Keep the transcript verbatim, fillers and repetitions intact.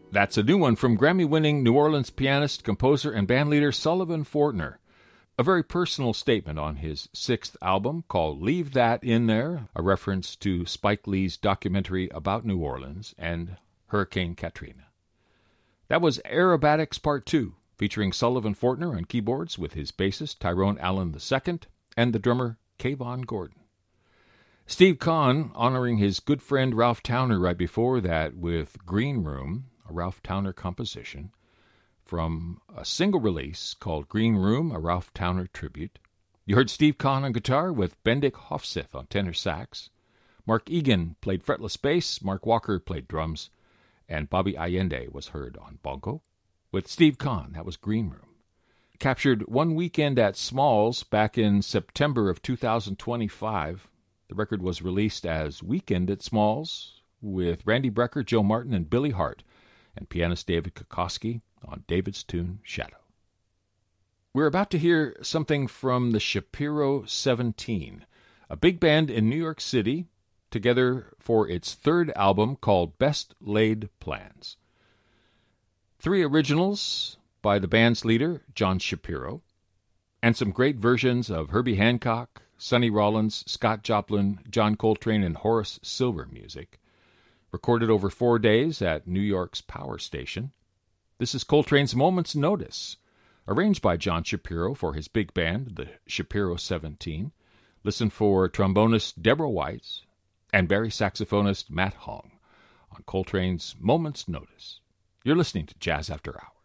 That's a new one from Grammy-winning New Orleans pianist, composer, and bandleader Sullivan Fortner. A very personal statement on his sixth album called Leave That in There, a reference to Spike Lee's documentary about New Orleans and Hurricane Katrina. That was Aerobatics Part two, featuring Sullivan Fortner on keyboards with his bassist Tyrone Allen the Second and the drummer Kayvon Gordon. Steve Kahn honoring his good friend Ralph Towner right before that with Green Room, a Ralph Towner composition, from a single release called Green Room, a Ralph Towner tribute. You heard Steve Kahn on guitar with Bendik Hofseth on tenor sax. Mark Egan played fretless bass, Mark Walker played drums, and Bobby Allende was heard on bongo. With Steve Kahn, that was Green Room. Captured one weekend at Smalls back in September of two thousand twenty-five. The record was released as Weekend at Smalls with Randy Brecker, Joe Martin, and Billy Hart, and pianist David Kokoski on David's tune Shadow. We're about to hear something from the Shapiro seventeen, a big band in New York City, together for its third album called Best Laid Plans. Three originals by the band's leader, John Shapiro, and some great versions of Herbie Hancock, Sonny Rollins, Scott Joplin, John Coltrane, and Horace Silver music. Recorded over four days at New York's Power Station. This is Coltrane's Moment's Notice, arranged by John Shapiro for his big band, the Shapiro seventeen. Listen for trombonist Deborah Weiss and Barry saxophonist Matt Hong on Coltrane's Moment's Notice. You're listening to Jazz After Hours.